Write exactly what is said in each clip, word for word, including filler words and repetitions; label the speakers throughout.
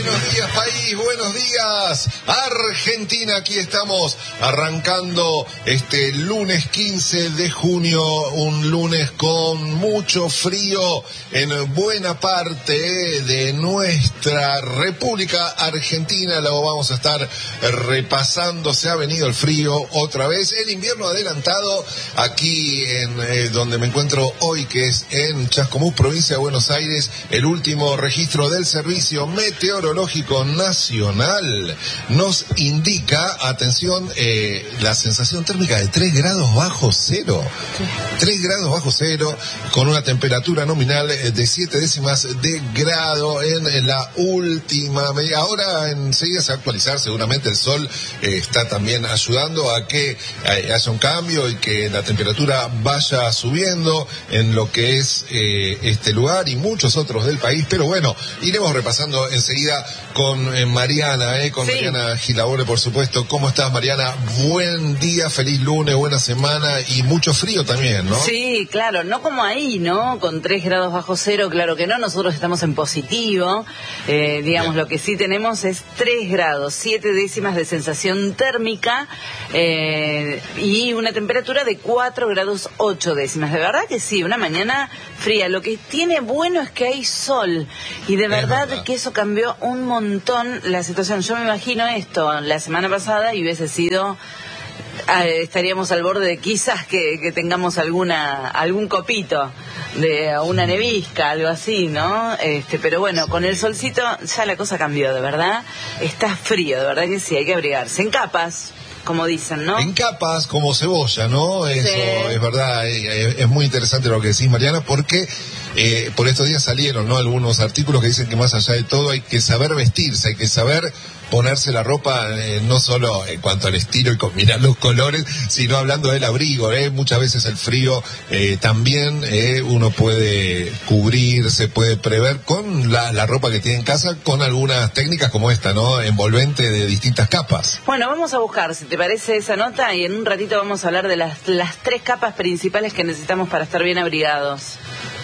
Speaker 1: Buenos días, país, buenos días, Argentina. Aquí estamos arrancando este lunes quince de junio, un lunes con mucho frío en buena parte de nuestra República Argentina. Lo vamos a estar repasando. Se ha venido el frío otra vez, el invierno adelantado aquí en eh, donde me encuentro hoy, que es en Chascomús, provincia de Buenos Aires. El último registro del Servicio Meteorológico Nacional nos indica, atención, eh, la sensación térmica de tres grados bajo cero. tres grados bajo cero, con una temperatura nominal de siete décimas de grado en la última media hora. Enseguida se va a actualizar, seguramente el sol eh, está también ayudando a que eh, haya un cambio y que la temperatura vaya subiendo en lo que es eh, este lugar y muchos otros del país. Pero bueno, iremos repasando enseguida con eh, Mariana, eh, con sí. Mariana Gilabore, por supuesto. ¿Cómo estás, Mariana? Buen día, feliz lunes, buena semana y mucho frío también, ¿no?
Speaker 2: Sí, claro, no como ahí, ¿no? Con tres grados bajo cero, claro que no. Nosotros estamos en positivo. Eh, digamos, Bien. Lo que sí tenemos es tres grados, siete décimas de sensación térmica eh, y una temperatura de cuatro grados ocho décimas. De verdad que sí, una mañana fría. Lo que tiene bueno es que hay sol y de verdad, verdad que eso cambió un montón la situación. Yo me imagino esto la semana pasada y hubiese sido... Eh, estaríamos al borde de quizás que, que tengamos alguna algún copito de una nevisca, algo así, ¿no? Este, pero bueno, con el solcito ya la cosa cambió, de verdad. Está frío, de verdad que sí, hay que abrigarse en capas, como dicen, ¿no?
Speaker 1: En capas, como cebolla, ¿no? Eso sí. Es verdad, es, es muy interesante lo que decís, Mariana, porque eh, por estos días salieron, ¿no? Algunos artículos que dicen que más allá de todo hay que saber vestirse, hay que saber ponerse la ropa, eh, no solo en cuanto al estilo y combinar los colores, sino hablando del abrigo, ¿eh? Muchas veces el frío eh, también eh, uno puede cubrirse, puede prever con la, la ropa que tiene en casa, con algunas técnicas como esta, ¿no? Envolvente de distintas capas.
Speaker 2: Bueno, vamos a buscar, si te parece, esa nota, y en un ratito vamos a hablar de las, las tres capas principales que necesitamos para estar bien abrigados.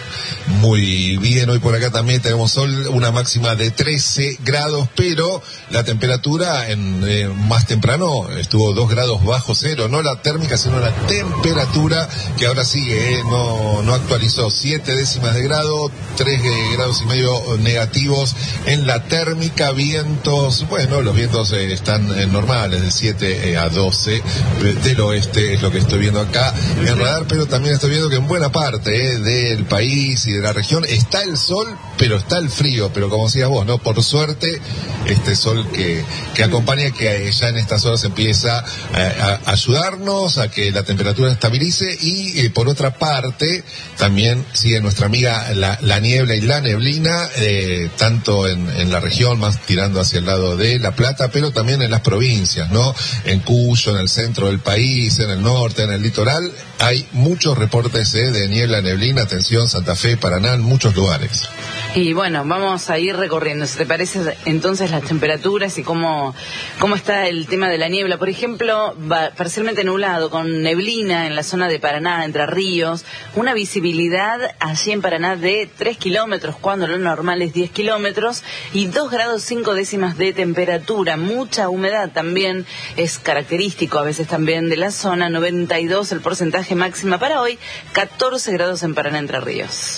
Speaker 1: Muy bien, hoy por acá también tenemos sol, una máxima de trece grados, pero la temperatura en eh, más temprano estuvo dos grados bajo cero, no la térmica, sino la temperatura, que ahora sigue, eh, no, no actualizó, siete décimas de grado, tres eh, grados y medio negativos en la térmica, vientos, bueno, los vientos eh, están eh, normales, de siete eh, a doce del oeste, es lo que estoy viendo acá en radar, pero también estoy viendo que en buena parte eh, del país y de la región está el sol, pero está el frío, pero como decías vos, ¿no? Por suerte, este sol que, que acompaña, que ya en estas horas empieza a, a ayudarnos a que la temperatura estabilice y eh, por otra parte, también sigue nuestra amiga la, la niebla y la neblina, eh, tanto en, en la región, más tirando hacia el lado de La Plata, pero también en las provincias, ¿no? En Cuyo, en el centro del país, en el norte, en el litoral, hay muchos reportes eh, de niebla, neblina, atención, Santa Fe, Paraná, en muchos lugares.
Speaker 2: Y bueno, vamos a ir recorriendo, si te parece, entonces las temperaturas y cómo, cómo está el tema de la niebla. Por ejemplo, va parcialmente nublado, con neblina en la zona de Paraná, Entre Ríos, una visibilidad allí en Paraná de tres kilómetros, cuando lo normal es diez kilómetros, y dos grados cinco décimas de temperatura. Mucha humedad también es característico a veces también de la zona, noventa y dos el porcentaje máxima para hoy, catorce grados en Paraná, Entre Ríos.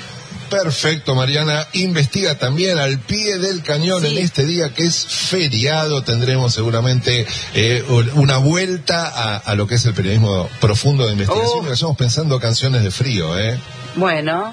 Speaker 1: Perfecto, Mariana. Investiga también al pie del cañón sí. En este día que es feriado. Tendremos seguramente eh, una vuelta a, a lo que es el periodismo profundo de investigación. Oh. Estamos pensando canciones de frío, ¿eh?
Speaker 2: Bueno,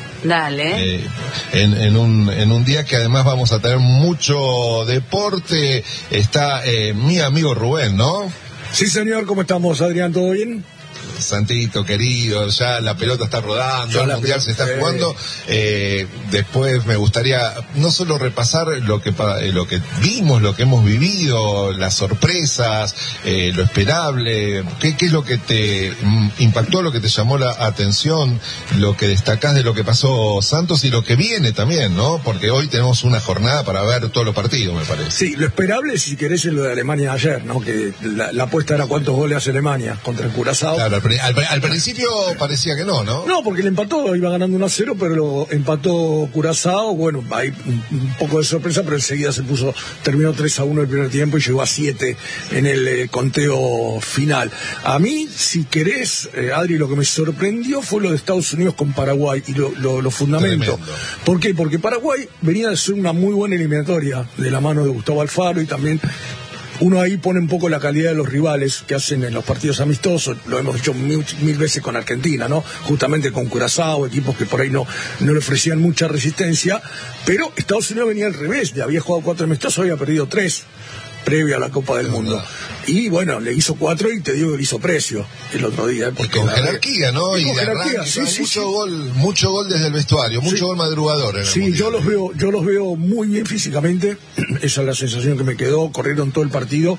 Speaker 2: dale.
Speaker 1: Eh, en, en, un, en un día que además vamos a tener mucho deporte. Está eh, mi amigo Rubén, ¿no?
Speaker 3: Sí, señor. ¿Cómo estamos, Adrián? ¿Todo bien?
Speaker 1: Santito, querido, ya la pelota está rodando, ya el mundial pelota, se está jugando. Eh, después me gustaría no solo repasar lo que lo que vimos, lo que hemos vivido, las sorpresas, eh, lo esperable. ¿Qué, qué es lo que te impactó, lo que te llamó la atención, lo que destacás de lo que pasó Santos y lo que viene también, ¿no? Porque hoy tenemos una jornada para ver todos los partidos, me parece.
Speaker 3: Sí, lo esperable, si querés, es lo de Alemania ayer, ¿no? Que la, la apuesta era cuántos goles hace Alemania contra el Curazao. Claro.
Speaker 1: Claro, al, al, al principio parecía que no, ¿no?
Speaker 3: No, porque le empató, iba ganando uno a cero, pero lo empató Curazao. Bueno, hay un, un poco de sorpresa, pero enseguida se puso, terminó tres a uno el primer tiempo y llegó a siete en el eh, conteo final. A mí, si querés, eh, Adri, lo que me sorprendió fue lo de Estados Unidos con Paraguay y lo, lo, lo fundamento.
Speaker 1: Tremendo.
Speaker 3: ¿Por qué? Porque Paraguay venía de ser una muy buena eliminatoria de la mano de Gustavo Alfaro, y también uno ahí pone un poco la calidad de los rivales que hacen en los partidos amistosos. Lo hemos hecho mil, mil veces con Argentina, ¿no? Justamente con Curazao, equipos que por ahí no, no le ofrecían mucha resistencia. Pero Estados Unidos venía al revés, le había jugado cuatro amistosos, había perdido tres previo a la Copa del Mundo. Y bueno, le hizo cuatro y te digo que le hizo precio el otro día.
Speaker 1: Y con jerarquía, ¿no?
Speaker 3: Y,
Speaker 1: y
Speaker 3: con
Speaker 1: de
Speaker 3: jerarquía,
Speaker 1: arranque,
Speaker 3: sí, sí,
Speaker 1: mucho
Speaker 3: sí.
Speaker 1: gol, mucho gol desde el vestuario, mucho
Speaker 3: Sí.
Speaker 1: gol madrugador en el
Speaker 3: Sí,
Speaker 1: mundial.
Speaker 3: yo los veo, yo los veo muy bien físicamente. Esa es la sensación que me quedó. Corrieron todo el partido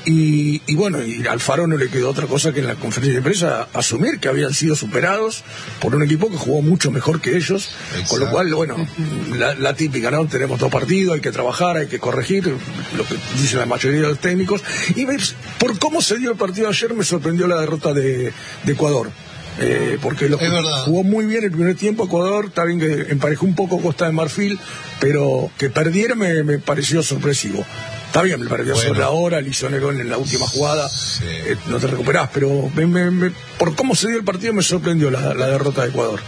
Speaker 3: y, y bueno, y a Alfaro no le quedó otra cosa que en la conferencia de prensa asumir que habían sido superados por un equipo que jugó mucho mejor que ellos.
Speaker 1: Exacto.
Speaker 3: Con lo cual, bueno, la, la típica, ¿no? Tenemos dos partidos, hay que trabajar, hay que corregir, lo que dice la mayoría de los técnicos. Y me, por cómo se dio el partido ayer me sorprendió la derrota de, de Ecuador. Eh, porque lo,
Speaker 1: es verdad.
Speaker 3: jugó muy bien el primer tiempo Ecuador, está bien que emparejó un poco Costa de Marfil, pero que perdiera me, me pareció sorpresivo. Está bien, me pareció
Speaker 1: Bueno.
Speaker 3: sobre la hora, le hizo Nerón en la última jugada,
Speaker 1: Sí.
Speaker 3: eh, no te recuperás, pero me, me, me, por cómo se dio el partido me sorprendió la, la derrota de Ecuador.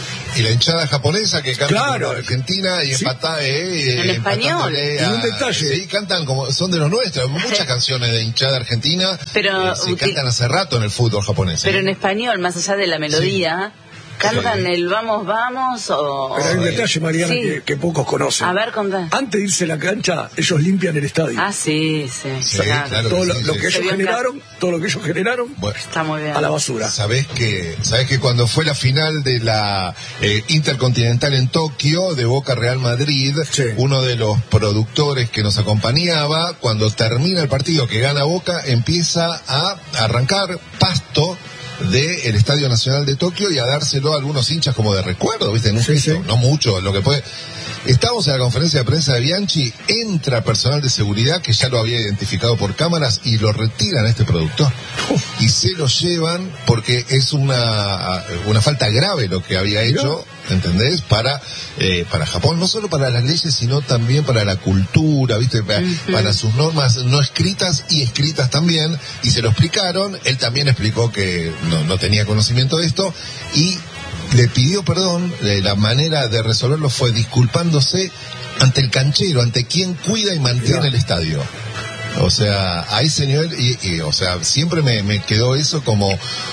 Speaker 1: Y la hinchada japonesa que canta
Speaker 3: Claro.
Speaker 1: con Argentina y
Speaker 3: Sí.
Speaker 1: empatá, eh,
Speaker 2: En español.
Speaker 1: empatándole
Speaker 3: Y un
Speaker 1: a-
Speaker 3: detalle.
Speaker 1: Sí, cantan como, son de los nuestros, muchas canciones de hinchada argentina
Speaker 2: Pero,
Speaker 1: eh, se
Speaker 2: uti-
Speaker 1: cantan hace rato en el fútbol japonés.
Speaker 2: Pero
Speaker 1: ¿eh?
Speaker 2: en español, más allá de la melodía, ¿cantan
Speaker 1: Sí.
Speaker 2: el vamos, vamos o...?
Speaker 3: Pero hay un
Speaker 1: sí.
Speaker 3: detalle, Mariana,
Speaker 2: Sí.
Speaker 3: que, que pocos conocen.
Speaker 2: A ver, contá.
Speaker 3: Antes de irse a la cancha, ellos limpian el estadio.
Speaker 2: Ah, sí, sí.
Speaker 1: Sí,
Speaker 2: claro.
Speaker 1: claro.
Speaker 3: todo lo,
Speaker 1: sí,
Speaker 3: lo
Speaker 1: sí.
Speaker 3: que
Speaker 2: Se
Speaker 3: ellos
Speaker 2: vio en
Speaker 3: generaron, todo lo que ellos generaron,
Speaker 1: Bueno,
Speaker 2: Está muy bien.
Speaker 3: a la basura.
Speaker 1: Sabés que, sabés que cuando fue la final de la eh, Intercontinental en Tokio, de Boca Real Madrid,
Speaker 3: Sí.
Speaker 1: uno de los productores que nos acompañaba, cuando termina el partido que gana Boca, empieza a arrancar pasto del Estadio Nacional de Tokio y a dárselo a algunos hinchas como de recuerdo, ¿viste? En un
Speaker 3: Sí,
Speaker 1: gesto,
Speaker 3: sí.
Speaker 1: no mucho, lo que puede. Estamos en la conferencia de prensa de Bianchi, entra personal de seguridad que ya lo había identificado por cámaras y lo retiran a este productor. Y se lo llevan porque es una, una falta grave lo que había hecho, ¿entendés? Para, eh, para Japón, no solo para las leyes, sino también para la cultura, ¿viste? Para,
Speaker 2: Ujú.
Speaker 1: para sus normas no escritas y escritas también. Y se lo explicaron, él también explicó que no, no tenía conocimiento de esto y le pidió perdón. eh, La manera de resolverlo fue disculpándose ante el canchero, ante quien cuida y mantiene
Speaker 3: Ya.
Speaker 1: el estadio. O sea, a ese nivel, y, y, o sea, siempre me, me quedó eso como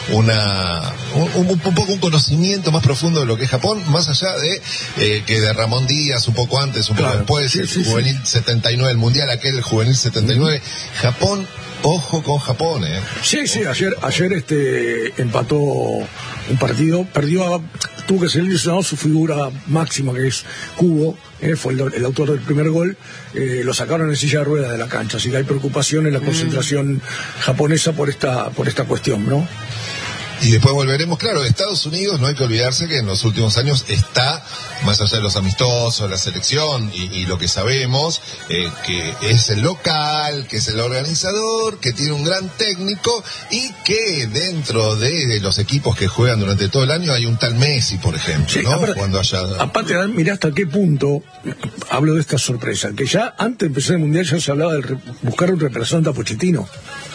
Speaker 1: una un, un, un poco un conocimiento más profundo de lo que es Japón, más allá de eh, que de Ramón Díaz, un poco antes, un poco
Speaker 3: Claro,
Speaker 1: después,
Speaker 3: sí,
Speaker 1: el
Speaker 3: sí,
Speaker 1: juvenil setenta y nueve, el mundial aquel, el juvenil setenta y nueve, Japón, ojo con Japón, eh.
Speaker 3: Sí, sí, ayer, ayer este empató un partido, perdió, a- tuvo que ser lesionado su figura máxima, que es Kubo, eh, fue el, el autor del primer gol, eh, lo sacaron en silla de ruedas de la cancha, así que hay preocupación en la concentración japonesa por esta, por esta cuestión, ¿no?
Speaker 1: Y después volveremos, claro, Estados Unidos, no hay que olvidarse que en los últimos años está, más allá de los amistosos, la selección y, y lo que sabemos, eh, que es el local, que es el organizador, que tiene un gran técnico y que dentro de los equipos que juegan durante todo el año hay un tal Messi, por ejemplo,
Speaker 3: Sí,
Speaker 1: ¿no?
Speaker 3: aparte-
Speaker 1: Cuando haya...
Speaker 3: Aparte, mirá hasta qué punto, hablo de esta sorpresa, que ya antes de empezar el Mundial ya se hablaba de re- buscar un representante a Pochettino.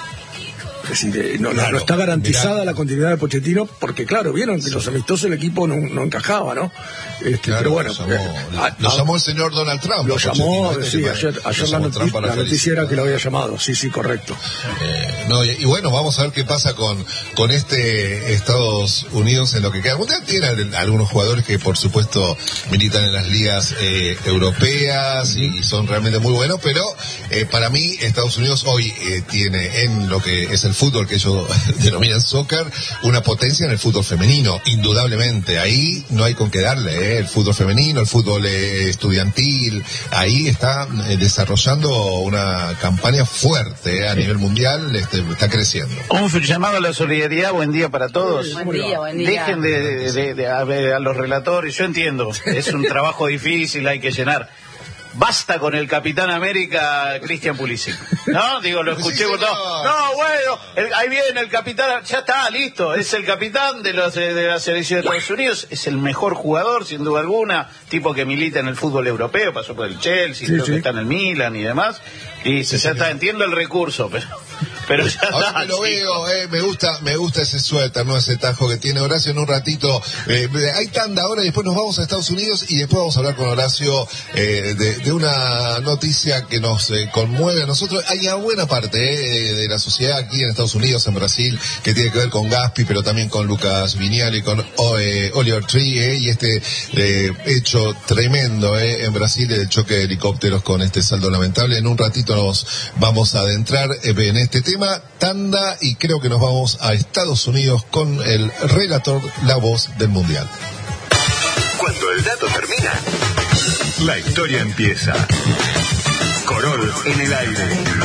Speaker 3: Es decir, eh, no, no-
Speaker 1: Claro,
Speaker 3: no está garantizada
Speaker 1: mirá.
Speaker 3: la continuidad de Pochettino, porque claro, vieron que los amistosos el equipo no, no encajaba, ¿no? Este,
Speaker 1: Claro,
Speaker 3: pero bueno,
Speaker 1: lo llamó,
Speaker 3: eh, a-
Speaker 1: lo
Speaker 3: a-
Speaker 1: llamó el señor Donald Trump.
Speaker 3: lo
Speaker 1: a
Speaker 3: llamó,
Speaker 1: Pochettino, ¿viste?
Speaker 3: sí,
Speaker 1: Que
Speaker 3: ayer,
Speaker 1: lo
Speaker 3: ayer la,
Speaker 1: llamó
Speaker 3: noti-
Speaker 1: Trump para
Speaker 3: la noticia
Speaker 1: felicitar.
Speaker 3: era que lo había llamado, sí, sí, correcto.
Speaker 1: Eh, no, y, y bueno, vamos a ver qué pasa con, con este Estados Unidos en lo que queda. Usted tiene al- algunos jugadores que por supuesto militan en las ligas eh, europeas y, y son realmente muy buenos, pero eh, para mí Estados Unidos hoy eh, tiene en lo que es el fútbol que ellos denominan soccer, una potencia en el fútbol femenino, indudablemente. Ahí no hay con qué darle, eh, el fútbol femenino, el fútbol eh, estudiantil, ahí está eh, desarrollando una campaña fuerte eh, a nivel mundial, este, está creciendo.
Speaker 4: Un llamado a la solidaridad, buen día para todos.
Speaker 2: Buen día, buen día.
Speaker 4: Dejen de, de- de- de- a, ver, a los relatores, yo entiendo, es un trabajo difícil, hay que llenar. basta con el Capitán América Christian Pulisic, ¿no? Digo, lo escuché
Speaker 1: Sí,
Speaker 4: por todo. No, bueno, el, ahí viene el Capitán, ya está, listo, es el capitán de, los, de la selección de Estados Unidos, es el mejor jugador, sin duda alguna, tipo que milita en el fútbol europeo, pasó por el Chelsea,
Speaker 3: sí,
Speaker 4: creo
Speaker 3: sí.
Speaker 4: que está en el Milan y demás, y sí, ya está, entiendo el recurso, pero... Pero ya
Speaker 1: Ahora
Speaker 4: está,
Speaker 1: me lo
Speaker 4: chico.
Speaker 1: veo, eh, me gusta, me gusta ese suelta, no ese tajo que tiene Horacio en un ratito. Eh, hay tanda ahora y después nos vamos a Estados Unidos y después vamos a hablar con Horacio eh, de, de una noticia que nos eh, conmueve a nosotros. Hay una buena parte eh, de la sociedad aquí en Estados Unidos, en Brasil, que tiene que ver con Gaspi, pero también con Lucas Viñali, con oh, eh, Oliver Tree, eh, y este eh, hecho tremendo eh, en Brasil, el choque de helicópteros con este saldo lamentable. En un ratito nos vamos a adentrar eh, en este tema. Tanda, y creo que nos vamos a Estados Unidos con el relator, la voz del Mundial.
Speaker 5: Cuando el dato termina, la historia empieza. Corol en el aire.